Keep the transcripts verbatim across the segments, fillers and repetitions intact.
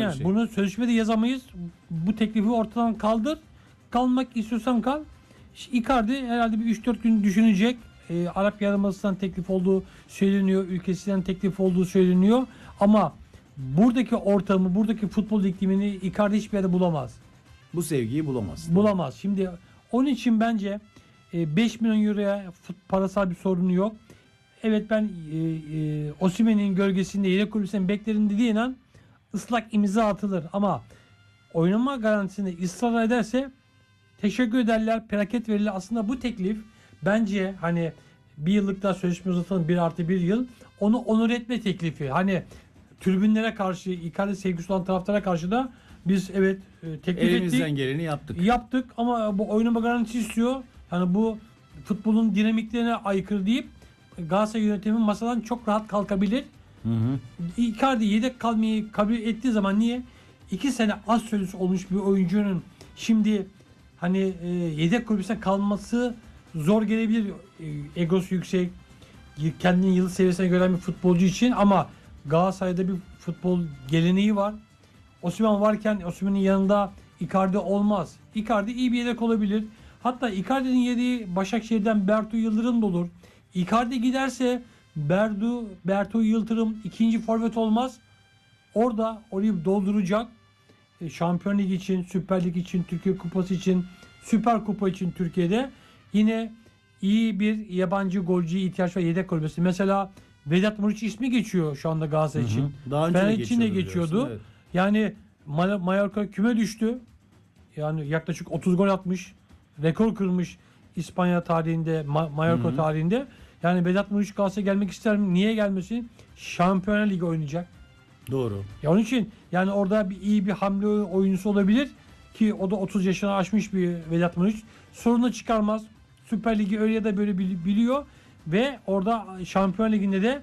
Aynen. şey. Bunu sözleşmede yazamayız. Bu teklifi ortadan kaldır. Kalmak istiyorsan kal. Icardi herhalde bir üç dört gün düşünecek. Ee, Arap Yarımadası'ndan teklif olduğu söyleniyor. Ülkesinden teklif olduğu söyleniyor. Ama buradaki ortamı, buradaki futbol iklimini Icardi hiçbir yerde bulamaz. Bu sevgiyi bulamaz. Bulamaz. Şimdi onun için bence beş milyon euroya parasal bir sorunu yok. Evet, ben e, e, Osimhen'in gölgesinde yedek kulübüsünün beklerim dediği inan ıslak imza atılır. Ama oynama garantisinde ısrar ederse teşekkür ederler, plaket verilir. Aslında bu teklif bence hani bir yıllık daha sözleşme uzatalım, bir artı bir yıl, onu onur etme teklifi. Hani tribünlere karşı, Icardi sevgisi olan taraftara karşı da biz evet teklif Elimizden ettik. geleni yaptık. Yaptık ama bu oynama garantisi istiyor. Yani bu futbolun dinamiklerine aykırı deyip Galatasaray yönetimi masadan çok rahat kalkabilir. Hı hı. Icardi yedek kalmayı kabul ettiği zaman niye? iki sene az süresi olmuş bir oyuncunun şimdi hani e, yedek kulübüne kalması zor gelebilir. E, egosu yüksek, kendini yıldız seviyesine gören bir futbolcu için, ama Galatasaray'da bir futbol geleneği var. Osimhen varken Osimhen'in yanında Icardi olmaz. Icardi iyi bir yedek olabilir. Hatta Icardi'nin yediği Başakşehir'den Bertu Yıldırım da olur. Icardi giderse Berdu, Bertu Yıldırım ikinci forvet olmaz. Orada orayı dolduracak. E, Şampiyon Ligi için, Süper Lig için, Türkiye Kupası için, Süper Kupa için Türkiye'de yine iyi bir yabancı golcüye ihtiyaç var yedek kulübesi. Mesela Vedat Muriç ismi geçiyor şu anda Galatasaray için. Daha önce Fener de için de geçiyordu geçiyordu. diyorsun, evet. Yani Mal- Mallorca küme düştü. Yani yaklaşık otuz gol atmış. Rekor kırmış İspanya tarihinde, Ma- Mallorca Hı hı. tarihinde. Yani Vedat Muriç Galatasaray'a gelmek ister mi? Niye gelmesin? Şampiyonlar Ligi oynayacak. Doğru. Ya onun için yani orada bir iyi bir hamle oyuncusu olabilir ki o da otuz yaşını aşmış bir Vedat Muriç. Sorunu çıkarmaz. Süper Ligi öyle ya da böyle biliyor ve orada Şampiyon Ligi'nde de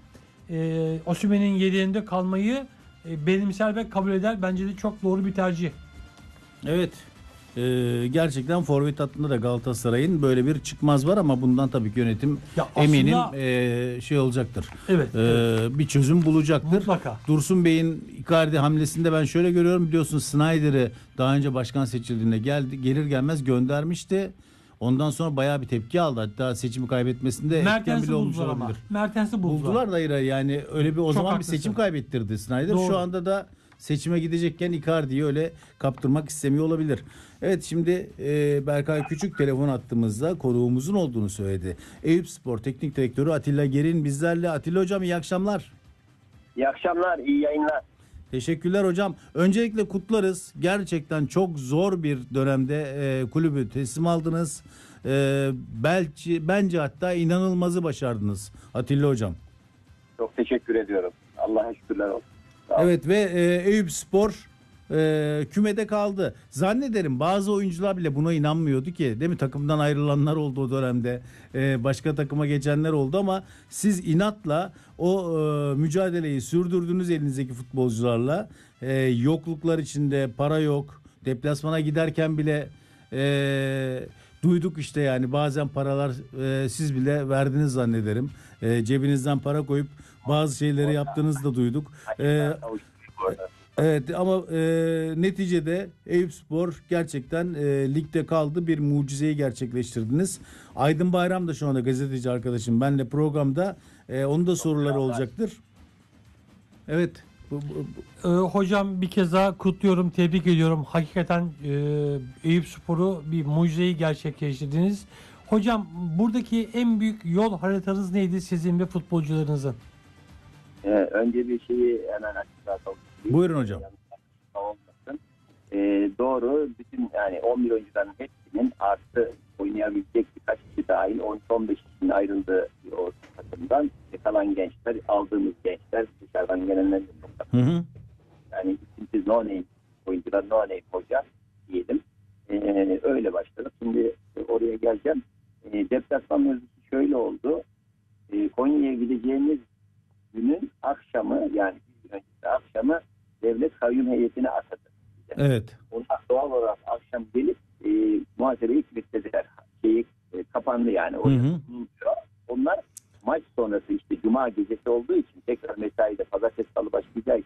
e, Osimhen'in yedeğinde kalmayı e, benimser ve kabul eder. Bence de çok doğru bir tercih. Evet. Ee, gerçekten forvet hattında da Galatasaray'ın böyle bir çıkmaz var ama bundan tabii ki yönetim Ya aslında, eminim e, şey olacaktır. Evet, Ee, evet. Bir çözüm bulacaktır. Mutlaka. Dursun Bey'in Icardi hamlesinde ben şöyle görüyorum, biliyorsun Snyder'i daha önce başkan seçildiğinde geldi, gelir gelmez göndermişti. Ondan sonra bayağı bir tepki aldı. Hatta seçimi kaybetmesinde etken Mertens'i bile olmuş buldular ama. olabilir. Mertens'i buldular. Buldular da hayır, yani öyle bir o Çok zaman haklısın. bir seçim kaybettirdi Snyder. Doğru. Şu anda da seçime gidecekken Icardi'yi öyle kaptırmak istemiyor olabilir. Evet, şimdi e, Berkay Küçük telefon attığımızda konuğumuzun olduğunu söyledi. Eyüpspor Teknik Direktörü Atilla Gerin bizlerle. Atilla Hocam, iyi akşamlar. İyi akşamlar, iyi yayınlar. Teşekkürler hocam. Öncelikle kutlarız. Gerçekten çok zor bir dönemde e, kulübü teslim aldınız. E, belki bence hatta inanılmazı başardınız Atilla Hocam. Çok teşekkür ediyorum. Allah'a şükürler olsun. Sağ olun. Evet ve e, Eyüpspor e, kümede kaldı. Zannederim bazı oyuncular bile buna inanmıyordu ki, değil mi? Takımdan ayrılanlar oldu o dönemde. E, başka takıma geçenler oldu ama siz inatla o e, mücadeleyi sürdürdünüz elinizdeki futbolcularla. E, yokluklar içinde, para yok. Deplasmana giderken bile e, duyduk işte, yani bazen paralar e, siz bile verdiniz zannederim. E, cebinizden para koyup bazı şeyleri yaptığınızı da duyduk. E, Evet ama e, neticede Eyüpspor gerçekten e, ligde kaldı, bir mucizeyi gerçekleştirdiniz. Aydın Bayram da şu anda gazeteci arkadaşım benle programda, e, onun da soruları olacaktır. Evet. Bu, bu, bu. Ee, hocam bir kez daha kutluyorum, tebrik ediyorum. Hakikaten e, Eyüpspor'u bir mucizeyi gerçekleştirdiniz. Hocam buradaki en büyük yol haritanız neydi sizin ve futbolcularınızın? Ee, önce bir şeyi hemen açıklatalım. Buyurun hocam. Olmasın. Ee, doğru. Bütün yani on bir oyuncuların hepsinin artı oynayabilecek birkaç kişi dahil on on beş kişinin ayrıldığı o takımdan kalan gençler, aldığımız gençler, dışarıdan gelenler de çok Hı hı. yani isimsiz no name oyuncular, no name hoca diyelim. Ee, öyle başladık. Şimdi oraya geleceğim. Ee, deplasman mevzusu şöyle oldu. Ee, Konya'ya gideceğimiz günün akşamı, yani bir gün öncesi akşamı devlet kayyum heyetine atadı. Evet. Onlar doğal olarak akşam gelip e, muhasebeyi kilitlediler. Şeyi e, kapandı yani. Hı hı. Onlar maç sonrası işte cuma gecesi olduğu için tekrar mesaide pazartesi salı başlayacağı için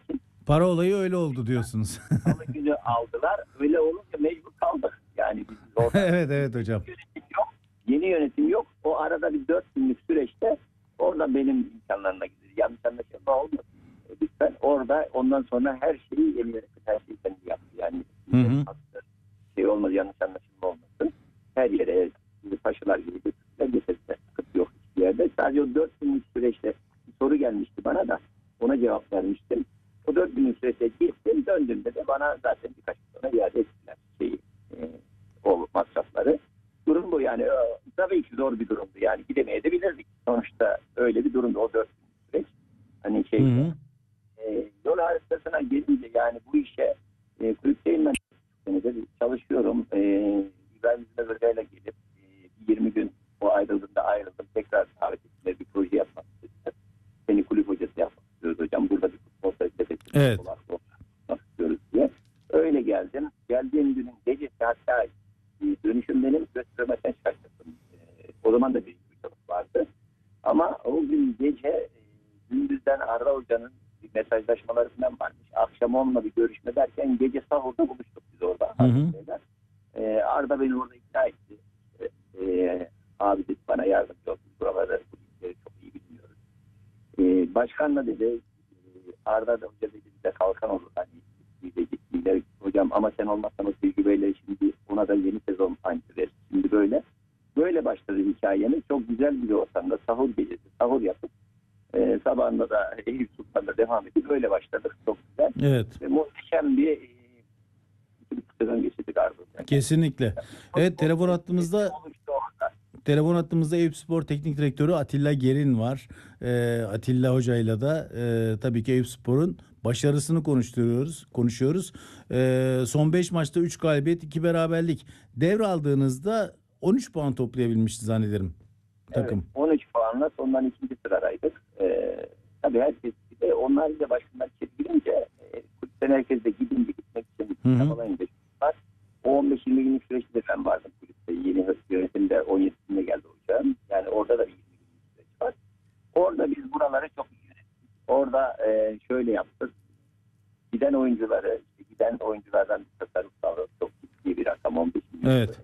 Para olayı öyle oldu diyorsunuz. Salı günü aldılar. Öyle olunca mecbur kaldık. Yani biz orada Evet evet hocam. yönetim yok. Yeni yönetim yok. O arada bir dört günlük süreçte orada benim imkanlarına gidiyor. Yanlış anlaşılma olmasın. Lütfen orada ondan sonra her şeyi yeni yönetim her şeyi kendi yaptı. Yani Hı hı. şey olmaz, yanlış anlaşılma olmasın. Her yere taşılar gibi götürdüler, getirdiler. Sıkıntı yok hiçbir yerde. Sadece o dört günlük süreçte bir soru gelmişti bana da. Ona cevap vermiştim. O dört günlük süreçte gittim, döndüğümde de bana zaten birkaç gün sonra iade ettiler şeyi, e, o masrafları. Durum bu yani. Tabii ki zor bir durumdu. Yani gidemeyebilirdik. Sonuçta öyle bir durumdu o dört günlük süreç. Hani şey, Hı hı. e, yol haritasına gelince yani bu işe e, kulüpteyim ben senedir çalışıyorum. E, İbrahim İzmir Hoca'yla gelip e, yirmi gün o ayrıldığında ayrıldım. Tekrar davet ettiler, bir proje yapmak istediler. Seni kulüp hocası yapmak istiyoruz hocam. Burada bir futbol felsefesi Evet. yapmak istiyoruz diye. Öyle geldim. Geldiğim günün gecesi hatta e, dönüşüm benim göstermekten çıkarttım. E, o zaman da bir çalışma vardı. Ama o gün gece e, gündüzden Arda Hoca'nın bir mesajlaşmaları falan varmış. Akşam onunla bir görüşme derken gece sahurda buluştuk biz orada. Hı hı. E, Arda beni orada ikna etti. E, e, abi dedi bana yardımcı olsun. Buraları bu işleri çok iyi bilmiyoruz. E, başkanla dedi e, Arda da Hoca dedi bize kalkan olur. Hani gittiler hocam ama sen olmazsan o tecrübeyle şimdi ona da yeni sezon aynısı verir. Şimdi böyle. Böyle başladı hikayemiz. Çok güzel bir ortamda sahur gecesi sahur yapıp e, sabahında da Eyüp Sultan'da devam edip öyle başladık. Çok güzel. Evet. Ve muhteşem bir e, bir sezon geçirdik Arda. Yani. Kesinlikle. Evet, telefon hattımızda Oluştu orada. telefon hattımızda Eyüp Spor Teknik Direktörü Atilla Gerin var. Ee, Atilla Hoca'yla da e, tabii ki Eyüp Spor'un başarısını konuşturuyoruz, konuşuyoruz. Ee, son beş maçta üç galibiyet, iki beraberlik. Devraldığınızda on üç puan toplayabilmişti zannederim takım. Evet, on üç puanla sondan ikinci sıradaydık. Ee, tabii herkes bir de onlar da başından çekilince e, kulüpten herkes de gidince gitmek için çabalayınca var. O on beş yirmi günlük süreçte de ben vardım kulüpte. Yeni yönetimde on yedisinde geldi hocam. Yani orada da bir yirmi günlük süreç var. Orada biz buraları çok iyi yönettik. Orada e, şöyle yaptık. Giden oyuncuları, işte giden oyunculardan bir tasarruf sağladık. Çok ciddi bir rakam on beş milyon. Evet.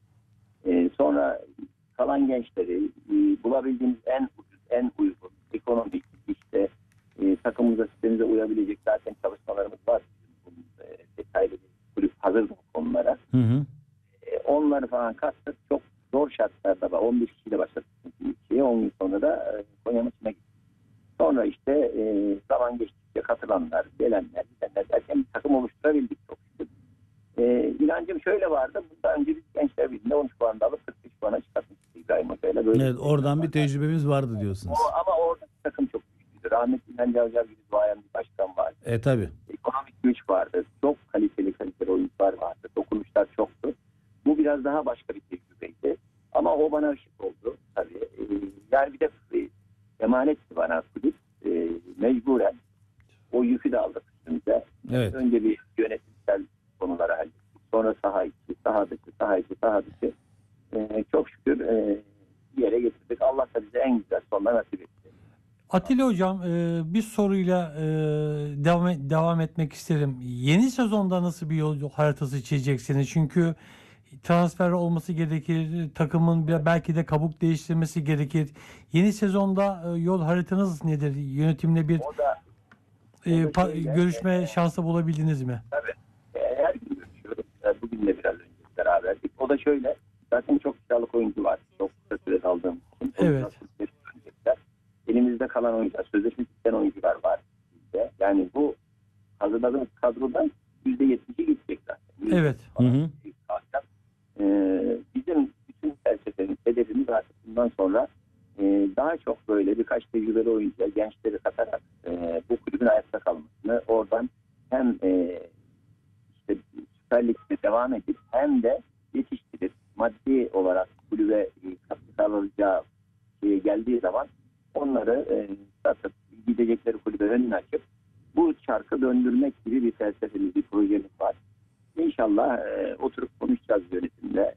E, sonra kalan gençleri e, bulabildiğimiz en ucuz, en uygun, ekonomik, işte e, takımımıza, sistemimize uyabilecek zaten çalışmalarımız var. Bunun, e, detaylı bir kulüp hazır bu konulara. Hı hı. E, onları falan kattık. Çok zor şartlarda var. on beş kişiyle başladık. on gün sonra da e, Konya maçına gittik. Sonra işte e, zaman geçtikçe katılanlar, gelenler, gidenler derken bir takım oluşturabildik çok şükür. E, inancım şöyle vardı. Bundan önce biz Gençler Birliği'nde on üç puan da alıp kırk beş puana çıkartmıştık İbrahim Hoca'yla. Böyle Evet, oradan bir tecrübemiz vardı diyorsunuz. O, ama orada takım çok güçlüydü. Rahmetli İlhan Avcı gibi duayen bir başkan vardı. E tabi. Ekonomik güç vardı. Çok kaliteli kaliteli oyuncular vardı. Dokunuşlar çoktu. Bu biraz daha başka bir tecrübeydi. Ama o bana ışık oldu tabii. E, yani bir de e, emanetti bana kulüp. E, mecburen o yükü de aldık üstümüze. Evet. Önce bir yönetimsel konuları hallettik. Sonra saha içi, saha dışı, saha içi, saha dışı. E, çok şükür e, bir yere getirdik. Allah da bize en güzel sonlar nasip etti. Atilla Hocam e, bir soruyla e, devam, devam etmek isterim. Yeni sezonda nasıl bir yol haritası çizeceksiniz? Çünkü transfer olması gerekir, takımın bir- belki de kabuk değiştirmesi gerekir. Yeni sezonda e, yol haritanız nedir? Yönetimle bir O da, e, o da pa- şöyle, görüşme e, şansı bulabildiniz mi? tabii. E, her gün görüşüyoruz. E, bugün de biraz önce beraberdik. O da şöyle. Zaten çok kiralık oyuncu var. Çok kısa sürede aldığım için. Evet. Elimizde kalan oyuncular, sözleşme biten oyuncular var bizde. Yani bu hazırladığımız kadrodan yüzde yetmişi gidecek zaten. Evet. Hı hı. Ee, bizim bütün felsefemiz, hedefimiz artık bundan sonra e, daha çok böyle birkaç tecrübeli oyuncuya, gençleri katarak e, bu kulübün ayakta kalmasını, oradan hem e, işte Süper Lig'de devam edip hem de yetiştirip maddi olarak kulübe e, katkı sağlayacağı şeye geldiği zaman onları e, satıp gidecekleri kulübe önünü açıp bu çarkı döndürmek gibi bir felsefemiz, bir projemiz var. İnşallah e, oturup konuşacağız yönetimle.